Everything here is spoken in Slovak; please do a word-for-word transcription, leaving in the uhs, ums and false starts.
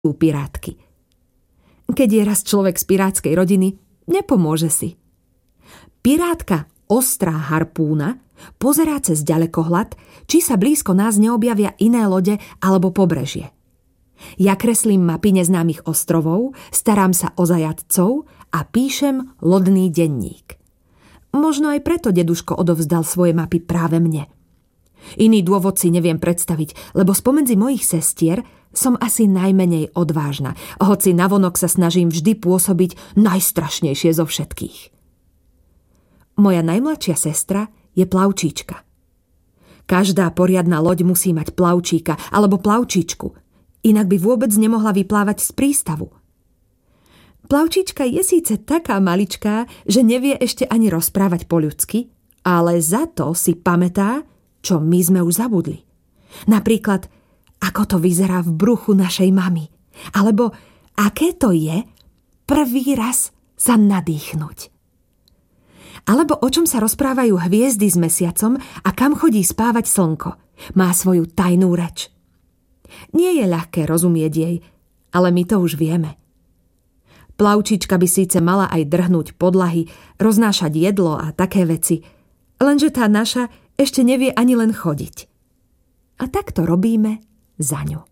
sú pirátky. Keď je raz človek z pirátskej rodiny, nepomôže si. Pirátka Ostrá harpúna pozerá cez ďalekohľad, či sa blízko nás neobjavia iné lode alebo pobrežie. Ja kreslím mapy neznámych ostrovov, starám sa o zajatcov a píšem lodný denník. Možno aj preto deduško odovzdal svoje mapy práve mne. Iný dôvod si neviem predstaviť, lebo spomedzi mojich sestier som asi najmenej odvážna, hoci navonok sa snažím vždy pôsobiť najstrašnejšie zo všetkých. Moja najmladšia sestra je plavčíčka. Každá poriadna loď musí mať plavčíka alebo plavčíčku, inak by vôbec nemohla vyplávať z prístavu. Plavčíčka je síce taká maličká, že nevie ešte ani rozprávať po ľudsky, ale za to si pamätá, čo my sme už zabudli. Napríklad, ako to vyzerá v bruchu našej mamy, alebo aké to je prvý raz sa nadýchnuť. Alebo o čom sa rozprávajú hviezdy s mesiacom a kam chodí spávať slnko. Má svoju tajnú reč. Nie je ľahké rozumieť jej, ale my to už vieme. Plavčička by síce mala aj drhnúť podlahy, roznášať jedlo a také veci, lenže tá naša ešte nevie ani len chodiť. A tak to robíme za ňu.